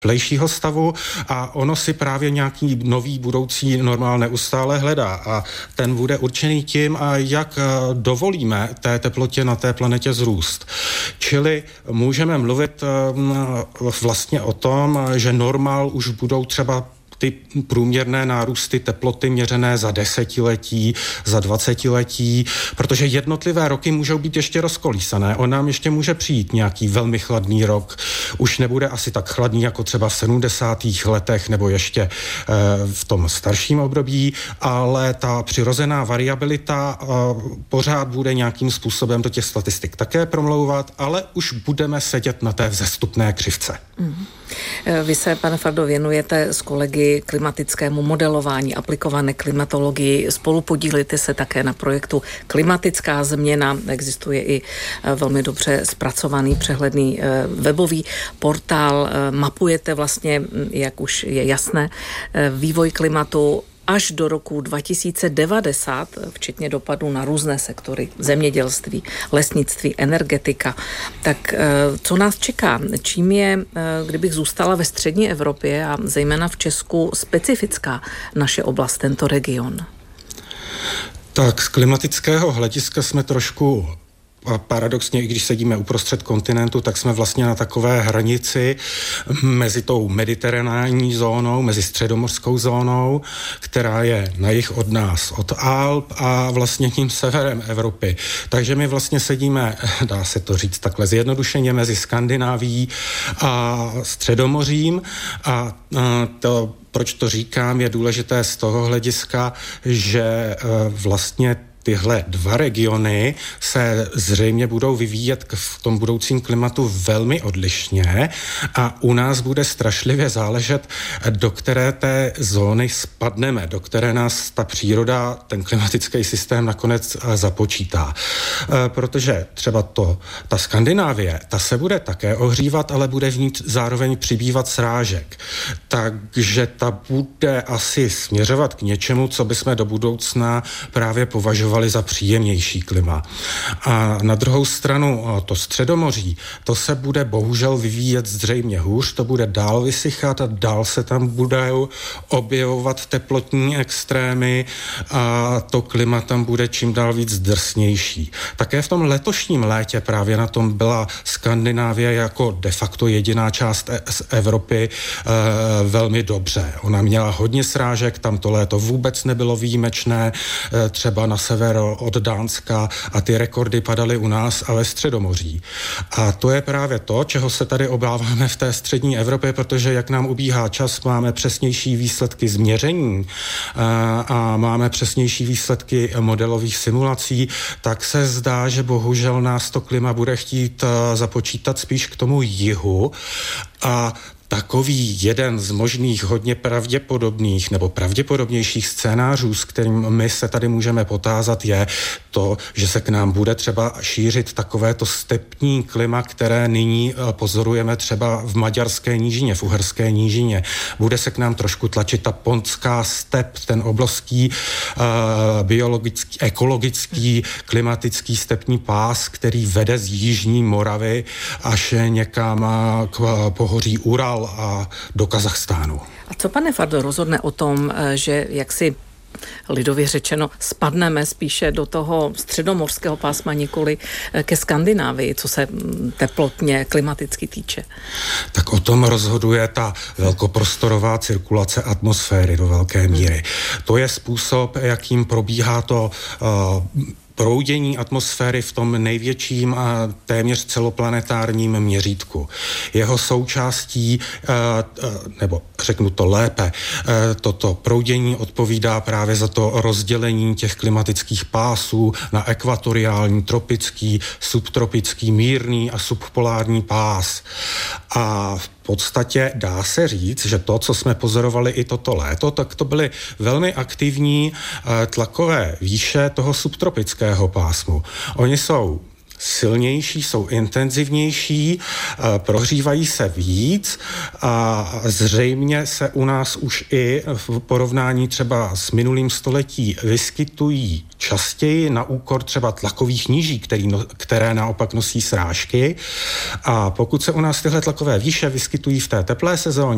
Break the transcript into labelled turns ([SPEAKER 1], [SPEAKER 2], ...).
[SPEAKER 1] teplejšího stavu a ono si právě nějaký nový budoucí normál neustále hledá a ten bude určený tím, jak dovolíme té teplotě na té planetě zrůst. Čili můžeme mluvit vlastně o tom, že normál už budou třeba ty průměrné nárůsty teploty měřené za desetiletí, za 20letí, protože jednotlivé roky můžou být ještě rozkolísané. On nám ještě může přijít nějaký velmi chladný rok. Už nebude asi tak chladný jako třeba v 70. letech nebo ještě v tom starším období, ale ta přirozená variabilita pořád bude nějakým způsobem do těch statistik také promlouvat, ale už budeme sedět na té vzestupné křivce.
[SPEAKER 2] Vy se, pane Fardo, věnujete s kolegy klimatickému modelování, aplikované klimatologii. Spolupodílíte se také na projektu Klimatická změna. Existuje i velmi dobře zpracovaný, přehledný webový portál. Mapujete vlastně, jak už je jasné, vývoj klimatu až do roku 2090, včetně dopadů na různé sektory, zemědělství, lesnictví, energetika. Tak co nás čeká? Čím je, kdybych zůstala ve střední Evropě a zejména v Česku, specifická naše oblast, tento region?
[SPEAKER 1] Tak z klimatického hlediska jsme trošku paradoxně, i když sedíme uprostřed kontinentu, tak jsme vlastně na takové hranici mezi tou mediteránní zónou, mezi středomořskou zónou, která je na jih od nás, od Alp a vlastně tím severem Evropy. Takže my vlastně sedíme, dá se to říct takhle zjednodušeně, mezi Skandinávií a Středomořím a to, proč to říkám, je důležité z toho hlediska, že vlastně tyhle dva regiony se zřejmě budou vyvíjet v tom budoucím klimatu velmi odlišně a u nás bude strašlivě záležet, do které té zóny spadneme, do které nás ta příroda, ten klimatický systém nakonec započítá. Protože třeba ta Skandinávie, ta se bude také ohřívat, ale bude v ní zároveň přibývat srážek. Takže ta bude asi směřovat k něčemu, co bychom do budoucna právě považovali za příjemnější klima. A na druhou stranu to Středomoří, to se bude bohužel vyvíjet zřejmě hůř, to bude dál vysychat a dál se tam budou objevovat teplotní extrémy a to klima tam bude čím dál víc drsnější. Také v tom letošním létě právě na tom byla Skandinávie jako de facto jediná část z Evropy velmi dobře. Ona měla hodně srážek, tam to léto vůbec nebylo výjimečné, třeba na sever od Dánska a ty rekordy padaly u nás a ve Středomoří. A to je právě to, čeho se tady obáváme v té střední Evropě, protože jak nám ubíhá čas, máme přesnější výsledky změření a máme přesnější výsledky modelových simulací, tak se zdá, že bohužel nás to klima bude chtít započítat spíš k tomu jihu a takový jeden z možných hodně pravděpodobných nebo pravděpodobnějších scénářů, s kterým my se tady můžeme potázat, je to, že se k nám bude třeba šířit takovéto stepní klima, které nyní pozorujeme třeba v maďarské nížině, v uherské nížině. Bude se k nám trošku tlačit ta pontská step, ten obrovský biologický, ekologický, klimatický stepní pás, který vede z jižní Moravy až někam k pohoří Ural a do Kazachstánu.
[SPEAKER 2] A co, pane Fardo, rozhodne o tom, že jaksi lidově řečeno spadneme spíše do toho středomořského pásma, nikoli ke Skandinávii, co se teplotně klimaticky týče?
[SPEAKER 1] Tak o tom rozhoduje ta velkoprostorová cirkulace atmosféry do velké míry. To je způsob, jakým probíhá to proudění atmosféry v tom největším a téměř celoplanetárním měřítku. Jeho součástí, nebo řeknu to lépe, toto proudění odpovídá právě za to rozdělení těch klimatických pásů na ekvatoriální, tropický, subtropický, mírný a subpolární pás. A v podstatě dá se říct, že to, co jsme pozorovali i toto léto, tak to byly velmi aktivní tlakové výše toho subtropického pásmu. Oni jsou silnější, jsou intenzivnější, prohřívají se víc a zřejmě se u nás už i v porovnání třeba s minulým století vyskytují častěji na úkor třeba tlakových níží, které naopak nosí srážky. A pokud se u nás tyhle tlakové výše vyskytují v té teplé sezóně,